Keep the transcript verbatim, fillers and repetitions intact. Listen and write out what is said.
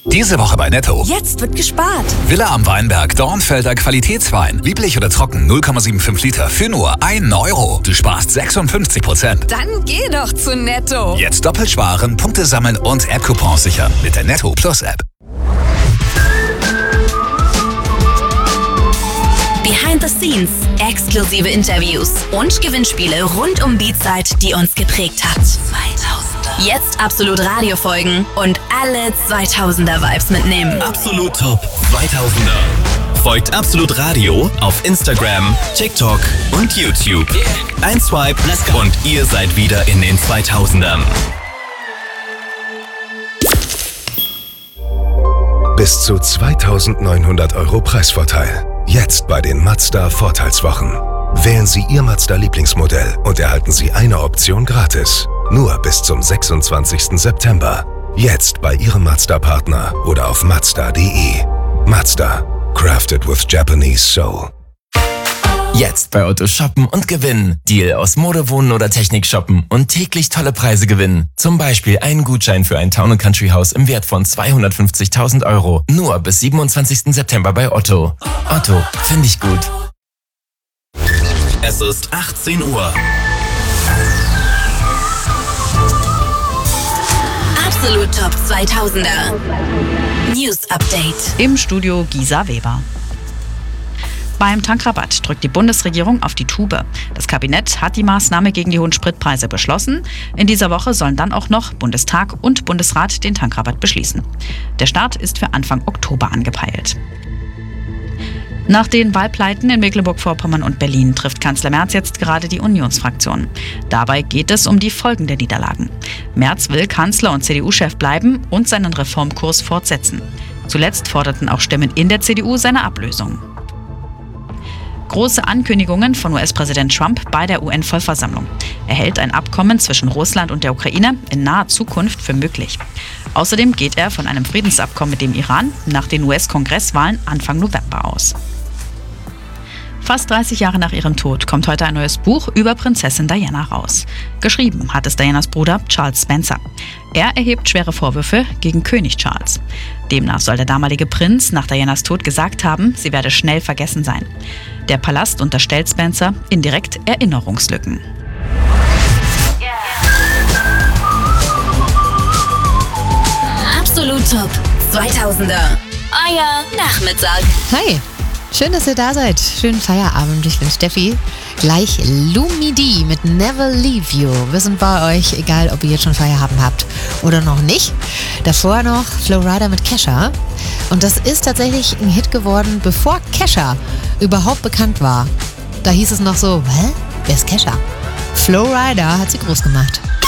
Diese Woche bei Netto. Jetzt wird gespart. Villa am Weinberg, Dornfelder Qualitätswein. Lieblich oder trocken, null Komma fünfundsiebzig Liter für nur einen Euro. Du sparst sechsundfünfzig Prozent. Dann geh doch zu Netto. Jetzt doppelt sparen, Punkte sammeln und App-Coupons sichern mit der Netto Plus App. Behind the Scenes, exklusive Interviews und Gewinnspiele rund um die Zeit, die uns geprägt hat. zweitausender. Jetzt Absolut Radio folgen und alle zweitausender Vibes mitnehmen. Absolut Top zweitausender. Folgt Absolut Radio auf Instagram, TikTok und YouTube. Ein Swipe und ihr seid wieder in den zweitausendern. Bis zu zweitausendneunhundert Euro Preisvorteil. Jetzt bei den Mazda Vorteilswochen. Wählen Sie Ihr Mazda-Lieblingsmodell und erhalten Sie eine Option gratis. Nur bis zum sechsundzwanzigsten September. Jetzt bei Ihrem Mazda-Partner oder auf mazda punkt de. Mazda. Crafted with Japanese Soul. Jetzt bei Otto shoppen und gewinnen. Deal aus Mode, Wohnen oder Technik shoppen und täglich tolle Preise gewinnen. Zum Beispiel einen Gutschein für ein Town and Country Haus im Wert von zweihundertfünfzigtausend Euro. Nur bis siebenundzwanzigsten September bei Otto. Otto, finde ich gut. Es ist achtzehn Uhr. Absolut Top zweitausender. News Update. Im Studio Gisa Weber. Beim Tankrabatt drückt die Bundesregierung auf die Tube. Das Kabinett hat die Maßnahme gegen die hohen Spritpreise beschlossen. In dieser Woche sollen dann auch noch Bundestag und Bundesrat den Tankrabatt beschließen. Der Start ist für Anfang Oktober angepeilt. Nach den Wahlpleiten in Mecklenburg-Vorpommern und Berlin trifft Kanzler Merz jetzt gerade die Unionsfraktion. Dabei geht es um die Folgen der Niederlagen. Merz will Kanzler und C D U-Chef bleiben und seinen Reformkurs fortsetzen. Zuletzt forderten auch Stimmen in der C D U seine Ablösung. Große Ankündigungen von U S-Präsident Trump bei der U N-Vollversammlung. Er hält ein Abkommen zwischen Russland und der Ukraine in naher Zukunft für möglich. Außerdem geht er von einem Friedensabkommen mit dem Iran nach den U S-Kongresswahlen Anfang November aus. Fast dreißig Jahre nach ihrem Tod kommt heute ein neues Buch über Prinzessin Diana raus. Geschrieben hat es Dianas Bruder Charles Spencer. Er erhebt schwere Vorwürfe gegen König Charles. Demnach soll der damalige Prinz nach Dianas Tod gesagt haben, sie werde schnell vergessen sein. Der Palast unterstellt Spencer indirekt Erinnerungslücken. Absolut Top zweitausender. Euer Nachmittag. Hi, schön, dass ihr da seid. Schönen Feierabend. Ich bin Steffi. Gleich Lumidi mit Never Leave You. Wir sind bei euch, egal ob ihr jetzt schon Feierabend habt oder noch nicht. Davor noch Flowrider mit Kesha. Und das ist tatsächlich ein Hit geworden, bevor Kesha überhaupt bekannt war. Da hieß es noch so, hä? Wer ist Kesha? Flowrider hat sie groß gemacht.